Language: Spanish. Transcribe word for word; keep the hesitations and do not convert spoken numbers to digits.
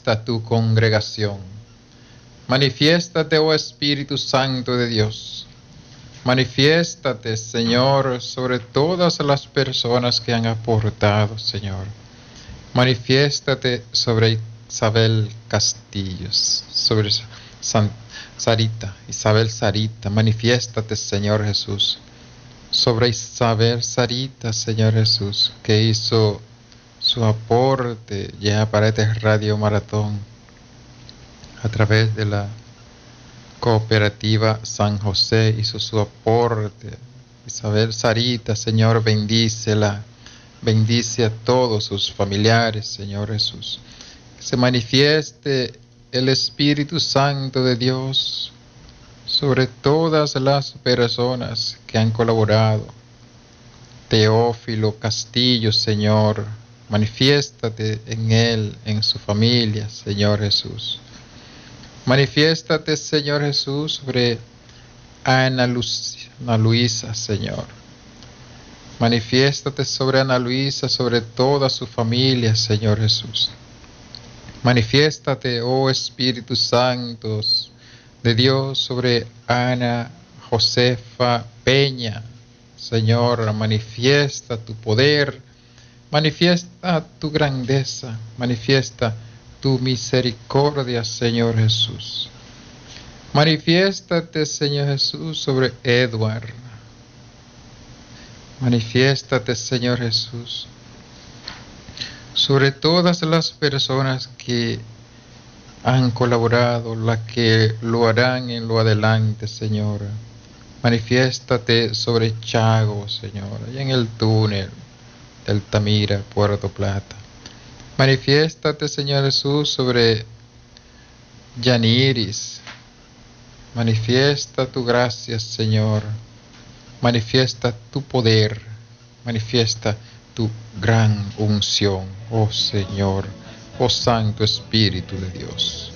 manifiesta tu congregación. Manifiéstate, oh Espíritu Santo de Dios. Manifiéstate, Señor, sobre todas las personas que han aportado, Señor. Manifiéstate sobre Isabel Castillos, sobre San Sarita, Isabel Sarita. Manifiéstate, Señor Jesús, sobre Isabel Sarita, Señor Jesús, que hizo su aporte ya para este Radio Maratón a través de la Cooperativa San José. Hizo su aporte. Isabel Sarita, Señor, bendícela, bendice a todos sus familiares, Señor Jesús. Que se manifieste el Espíritu Santo de Dios sobre todas las personas que han colaborado. Teófilo Castillo, Señor, manifiéstate en él, en su familia, Señor Jesús. Manifiéstate, Señor Jesús, sobre Ana, Lucia, Ana Luisa, Señor. Manifiéstate sobre Ana Luisa, sobre toda su familia, Señor Jesús. Manifiéstate, oh Espíritu Santo de Dios, sobre Ana Josefa Peña, Señor. Manifiesta tu poder, manifiesta tu grandeza, manifiesta tu misericordia, Señor Jesús. Manifiéstate, Señor Jesús, sobre Edward. Manifiéstate, Señor Jesús, sobre todas las personas que han colaborado, las que lo harán en lo adelante, Señor. Manifiéstate sobre Chago, Señor, allá en el túnel de Altamira, Puerto Plata. Manifiéstate, Señor Jesús, sobre Yaniris. Manifiesta tu gracia, Señor. Manifiesta tu poder. Manifiesta tu gran unción, oh Señor, oh Santo Espíritu de Dios.